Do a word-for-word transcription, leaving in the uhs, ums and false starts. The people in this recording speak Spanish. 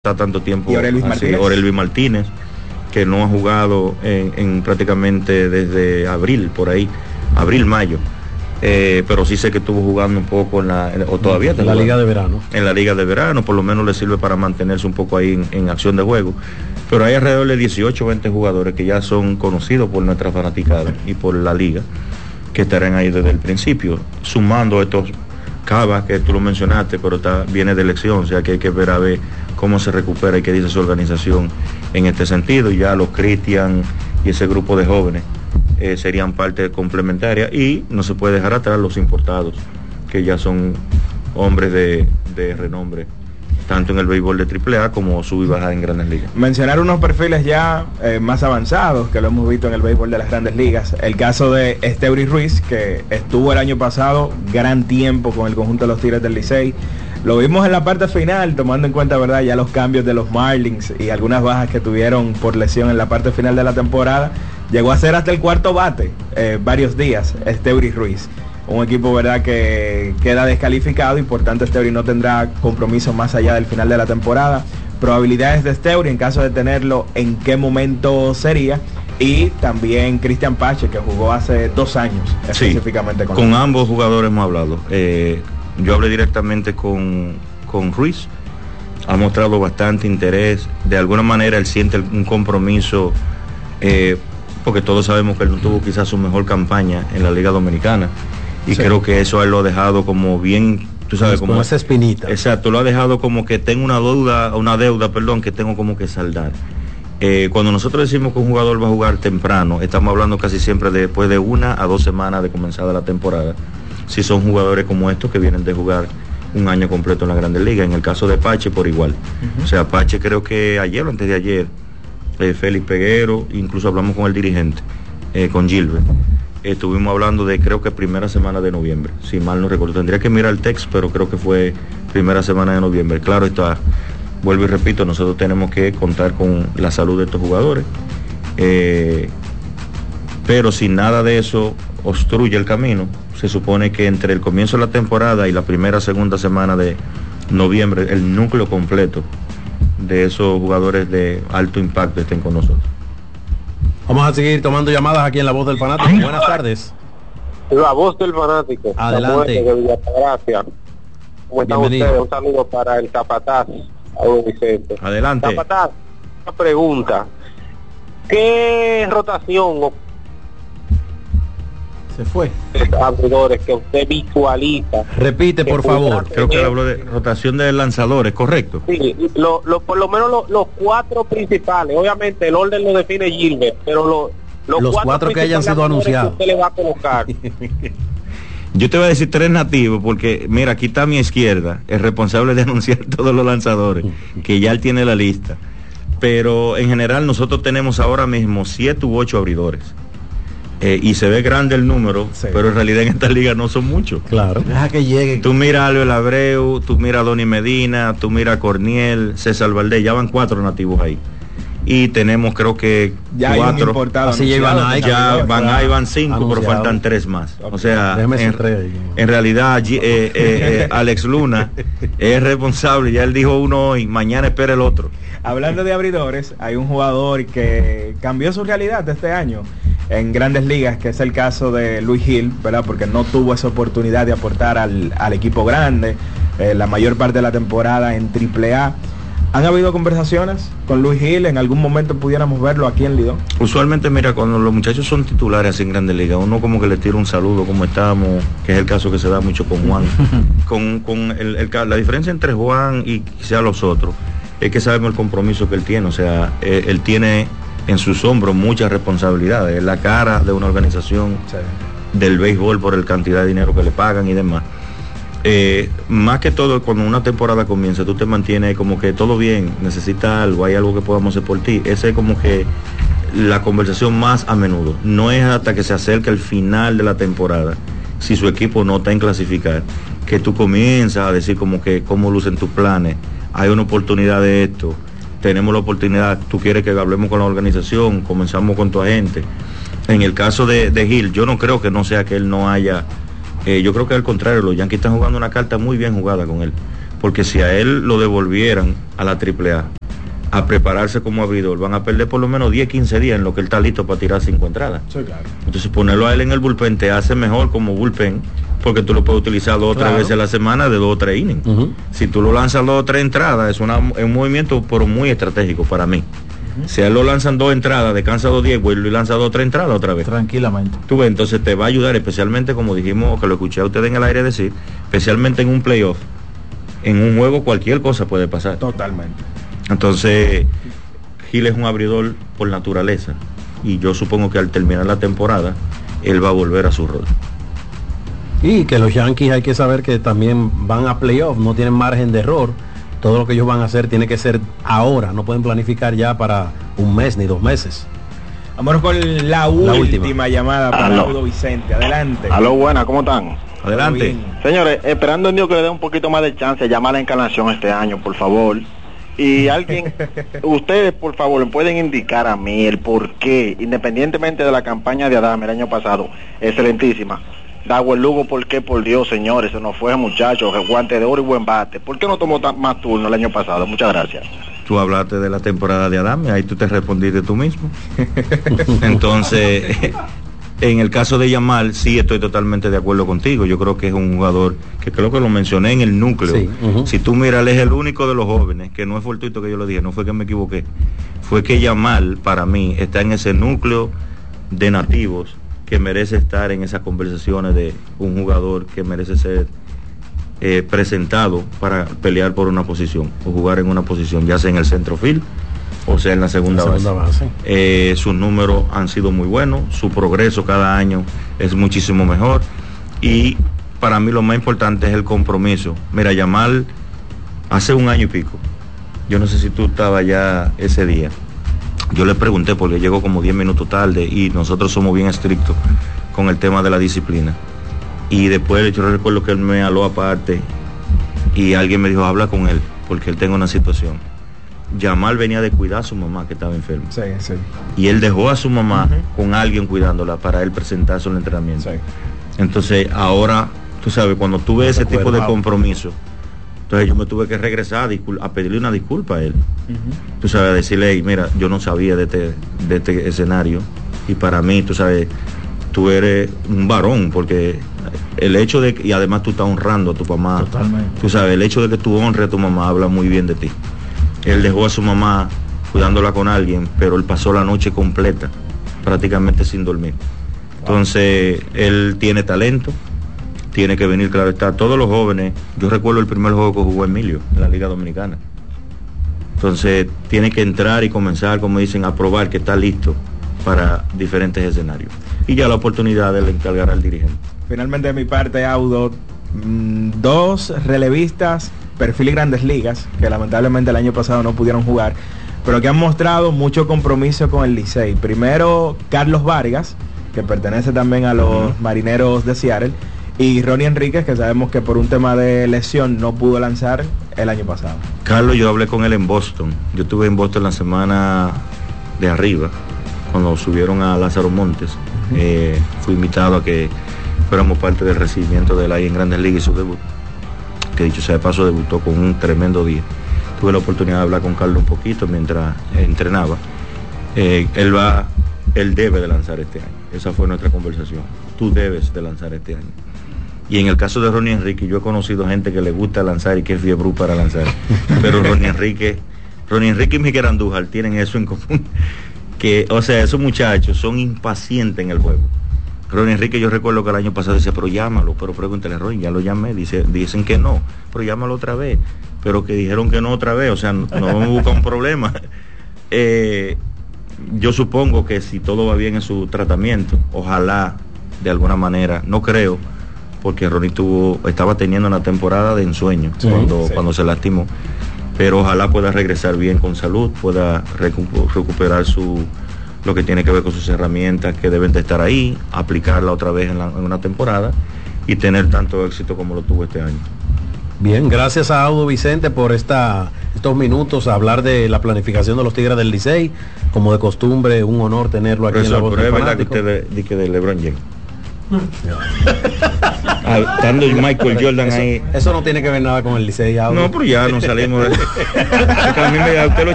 está tanto tiempo. Y Orelvis Martínez. Orelvis Martínez, que no ha jugado en, en prácticamente desde abril, por ahí, abril, mayo. Eh, pero sí sé que estuvo jugando un poco en la, en, o todavía en la liga de verano. En la liga de verano, por lo menos le sirve para mantenerse un poco ahí en, en acción de juego. Pero hay alrededor de dieciocho o veinte jugadores que ya son conocidos por nuestra fanaticada y por la liga, que estarán ahí desde el principio, sumando estos Cava, que tú lo mencionaste, pero está, viene de elección, o sea que hay que ver a ver cómo se recupera y qué dice su organización en este sentido. Y ya los Cristian y ese grupo de jóvenes eh, serían parte complementaria, y no se puede dejar atrás los importados, que ya son hombres de, de renombre, tanto en el béisbol de triple A como sub y baja en Grandes Ligas. Mencionar unos perfiles ya eh, más avanzados que lo hemos visto en el béisbol de las Grandes Ligas. El caso de Esteury Ruiz, que estuvo el año pasado gran tiempo con el conjunto de los Tigres del Licey. Lo vimos en la parte final, tomando en cuenta, verdad, ya los cambios de los Marlins y algunas bajas que tuvieron por lesión en la parte final de la temporada. Llegó a ser hasta el cuarto bate eh, varios días Esteury Ruiz. Un equipo, verdad, que queda descalificado y por tanto Esteury no tendrá compromiso más allá del final de la temporada. Probabilidades de Esteury, en caso de tenerlo, en qué momento sería. Y también Cristian Pache, que jugó hace dos años específicamente. Sí, con, con ambos jugadores hemos hablado. Eh, yo hablé directamente con, con Ruiz. Ha mostrado bastante interés. De alguna manera él siente un compromiso, eh, porque todos sabemos que él no tuvo quizás su mejor campaña en la Liga Dominicana. Y sí, creo que eso él lo ha dejado como bien, tú sabes, como, como esa espinita. Exacto, lo ha dejado como que tengo una deuda, una deuda, perdón, que tengo como que saldar. Eh, cuando nosotros decimos que un jugador va a jugar temprano, estamos hablando casi siempre de, después de una a dos semanas de comenzada la temporada. Si son jugadores como estos que vienen de jugar un año completo en la Grandes Ligas. En el caso de Pache, por igual. Uh-huh. O sea, Pache creo que ayer o antes de ayer, eh, Félix Peguero, incluso hablamos con el dirigente, eh, con Gilbert. Estuvimos hablando de, creo que primera semana de noviembre, si mal no recuerdo. Tendría que mirar el texto, pero creo que fue primera semana de noviembre. Claro está, vuelvo y repito, nosotros tenemos que contar con la salud de estos jugadores. Eh, pero si nada de eso obstruye el camino, se supone que entre el comienzo de la temporada y la primera, segunda semana de noviembre, el núcleo completo de esos jugadores de alto impacto estén con nosotros. Vamos a seguir tomando llamadas aquí en La Voz del Fanático. Buenas tardes. La Voz del Fanático. Adelante. De Villagracia. ¿Cómo están ustedes? Un saludo para el Capataz, a don Vicente. Adelante. Capataz, una pregunta. ¿Qué rotación o se fue abridores que usted visualiza? Repite, por favor. Creo que habló de rotación de lanzadores, ¿correcto? Sí, lo, lo, por lo menos lo, los cuatro principales. Obviamente el orden lo define Gilbert, pero lo, los, los cuatro, cuatro que hayan sido anunciados. Que usted le va a colocar. Yo te voy a decir tres nativos, porque mira, aquí está a mi izquierda, el responsable de anunciar todos los lanzadores, que ya él tiene la lista. Pero en general nosotros tenemos ahora mismo siete u ocho abridores. Eh, y se ve grande el número, sí, pero en realidad en esta liga no son muchos. Claro, deja que llegue. Tú mira a Albert Abreu, tú mira a Donny Medina, tú mira a Corniel, César Valdés, ya van cuatro nativos ahí. Y tenemos creo que ya cuatro. Así ya van ahí, ya van ahí, van cinco, anunciado, pero faltan tres más. Okay. O sea, en, en realidad eh, eh, eh, Alex Luna es responsable, ya él dijo uno hoy, mañana espera el otro. Hablando de abridores, hay un jugador que cambió su realidad este año en Grandes Ligas, que es el caso de Luis Gil, ¿verdad? Porque no tuvo esa oportunidad de aportar al, al equipo grande, eh, la mayor parte de la temporada en triple A. ¿Han habido conversaciones con Luis Gil? ¿En algún momento pudiéramos verlo aquí en Lidón? Usualmente, mira, cuando los muchachos son titulares así en Grandes Ligas, uno como que le tira un saludo, como estamos, que es el caso que se da mucho con Juan. con con el, el, la diferencia entre Juan y quizá los otros es que sabemos el compromiso que él tiene. O sea, él, él tiene en sus hombros muchas responsabilidades. Es la cara de una organización, sí, del béisbol por la cantidad de dinero que le pagan y demás. Eh, más que todo, cuando una temporada comienza, tú te mantienes como que todo bien, necesitas algo, hay algo que podamos hacer por ti. Esa es como que la conversación más a menudo. No es hasta que se acerca el final de la temporada, si su equipo no está en clasificar, que tú comienzas a decir como que cómo lucen tus planes, hay una oportunidad de esto, tenemos la oportunidad, tú quieres que hablemos con la organización, comenzamos con tu agente. En el caso de, de Gil, yo no creo que no sea que él no haya, eh, yo creo que al contrario, los Yankees están jugando una carta muy bien jugada con él, porque si a él lo devolvieran a la triple A a prepararse como abridor, van a perder por lo menos diez, quince días en lo que él está listo para tirar cinco entradas. Sí, claro. Entonces ponerlo a él en el bullpen te hace mejor como bullpen, porque tú lo puedes utilizar dos o tres Claro. veces a la semana de dos o tres innings. Uh-huh. Si tú lo lanzas dos o tres entradas, es, una, es un movimiento pero muy estratégico para mí. Uh-huh. Si a él lo lanzan dos entradas, descansa dos diez, vuelve y lanza dos o tres entradas otra vez. Tranquilamente. Tú ves, entonces te va a ayudar, especialmente como dijimos, que lo escuché a ustedes en el aire decir, especialmente en un playoff. En un juego cualquier cosa puede pasar. Totalmente. Entonces, Gil es un abridor por naturaleza. Y yo supongo que al terminar la temporada, él va a volver a su rol. Y que los Yankees hay que saber que también van a playoff, no tienen margen de error. Todo lo que ellos van a hacer tiene que ser ahora, no pueden planificar ya para un mes ni dos meses. Vámonos con la, última, última llamada para Aló. Audo Vicente. Adelante. Aló, buena, ¿cómo están? Adelante. Bien. Señores, esperando en Dios que le dé un poquito más de chance a llamar a la Encarnación este año, por favor. Y alguien, ustedes por favor, me pueden indicar a mí el por qué, independientemente de la campaña de Adame el año pasado, excelentísima. Dawel Lugo, ¿por qué? Por Dios, señores, se nos fue, muchachos, el guante de oro y buen bate. ¿Por qué no tomó tan, más turno el año pasado? Muchas gracias. Tú hablaste de la temporada de Adame, ahí tú te respondiste tú mismo. Entonces, en el caso de Yamal, sí estoy totalmente de acuerdo contigo. Yo creo que es un jugador que creo que lo mencioné en el núcleo. Sí, uh-huh. Si tú miras, él es el único de los jóvenes, que no es fortuito que yo lo dije, no fue que me equivoqué. Fue que Yamal, para mí, está en ese núcleo de nativos que merece estar en esas conversaciones de un jugador que merece ser eh, presentado para pelear por una posición o jugar en una posición, ya sea en el centrofield o sea en la segunda, La segunda base. base. Eh, sus números han sido muy buenos, su progreso cada año es muchísimo mejor y para mí lo más importante es el compromiso. Mira, Yamal hace un año y pico, yo no sé si tú estabas ya ese día, yo le pregunté porque llegó como diez minutos tarde y nosotros somos bien estrictos con el tema de la disciplina. Y después yo recuerdo que él me habló aparte y alguien me dijo, habla con él porque él tiene una situación. Yamal venía de cuidar a su mamá que estaba enferma. Sí, sí. Y él dejó a su mamá Uh-huh. con alguien cuidándola para él presentarse al entrenamiento. Sí. Entonces ahora, tú sabes, cuando tú ves ese tipo de compromiso, entonces yo me tuve que regresar a, discul- a pedirle una disculpa a él. Uh-huh. Tú sabes, a decirle, hey, mira, yo no sabía de este, de este escenario y para mí, tú sabes, tú eres un varón porque el hecho de, y además tú estás honrando a tu mamá. Totalmente. Tú sabes, el hecho de que tú honres a tu mamá habla muy bien de ti. Él dejó a su mamá cuidándola con alguien, pero él pasó la noche completa, prácticamente sin dormir. Entonces, él tiene talento, tiene que venir, claro está, todos los jóvenes. Yo recuerdo el primer juego que jugó Emilio en la Liga Dominicana. Entonces, tiene que entrar y comenzar, como dicen, a probar que está listo para diferentes escenarios. Y ya la oportunidad de le encargar al dirigente. Finalmente de mi parte, Audo, mmm, dos relevistas, perfil y grandes ligas, que lamentablemente el año pasado no pudieron jugar, pero que han mostrado mucho compromiso con el Licey. Primero, Carlos Vargas, que pertenece también a los uh-huh. Marineros de Seattle, y Ronnie Enríquez, que sabemos que por un tema de lesión no pudo lanzar el año pasado. Carlos, yo hablé con él en Boston. Yo estuve en Boston la semana de arriba, cuando subieron a Lázaro Montes. Uh-huh. Eh, fui invitado a que fuéramos parte del recibimiento de él ahí en Grandes Ligas y su debut, que dicho sea de paso debutó con un tremendo día. Tuve la oportunidad de hablar con Carlos un poquito mientras entrenaba. Eh, él va, él debe de lanzar este año. Esa fue nuestra conversación. Tú debes de lanzar este año. Y en el caso de Ronnie Enrique, yo he conocido gente que le gusta lanzar y que es fiebre para lanzar. Pero Ronnie Enrique, Ronnie Enrique y Miguel Andújar tienen eso en común. Que, o sea, esos muchachos son impacientes en el juego. Ronnie Enrique, yo recuerdo que el año pasado decía, pero llámalo, pero pregúntale a Ronnie, ya lo llamé, dice, dicen que no, pero llámalo otra vez, pero que dijeron que no otra vez, o sea, no, no me busca un problema. Eh, yo supongo que si todo va bien en su tratamiento, ojalá de alguna manera, no creo, porque Ronnie tuvo, estaba teniendo una temporada de ensueño sí, cuando, sí. cuando se lastimó, pero ojalá pueda regresar bien con salud, pueda recu- recuperar su lo que tiene que ver con sus herramientas que deben de estar ahí, aplicarla otra vez en, la, en una temporada y tener tanto éxito como lo tuvo este año. Bien, gracias a Audo Vicente por esta, estos minutos a hablar de la planificación de los Tigres del Licey. Como de costumbre, un honor tenerlo aquí. Profesor, en la voz pero del es fanático. verdad que usted de, de, que de LeBron James. Ah, estando Michael Jordan eso, ahí. Eso no tiene que ver nada con el Licey ahora. No, pero ya no salimos de... a mí me, a usted lo